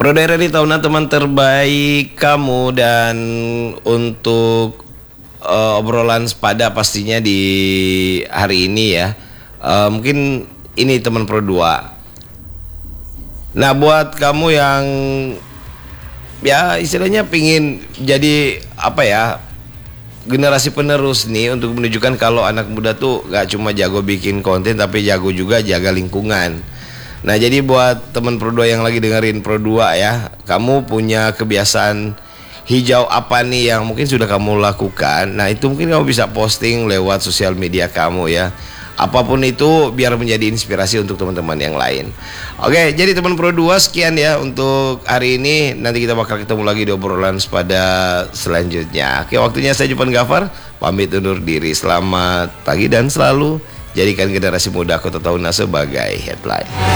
Pro Daerah di tahunan teman terbaik kamu, dan untuk obrolan sepada pastinya di hari ini ya. Mungkin ini teman Pro 2. Nah, buat kamu yang ya istilahnya pingin jadi apa ya, generasi penerus nih, untuk menunjukkan kalau anak muda tuh gak cuma jago bikin konten tapi jago juga jaga lingkungan. Nah, jadi buat teman Pro 2 yang lagi dengerin Pro 2 ya, kamu punya kebiasaan hijau apa nih yang mungkin sudah kamu lakukan. Nah, itu mungkin kamu bisa posting lewat sosial media kamu ya. Apapun itu biar menjadi inspirasi untuk teman-teman yang lain. Oke, jadi teman Pro 2, sekian ya untuk hari ini. Nanti kita bakal ketemu lagi di obrolan pada selanjutnya. Oke, waktunya saya Jupan Gafar pamit undur diri. Selamat pagi dan selalu jadikan generasi muda Kota Tahuna sebagai headline.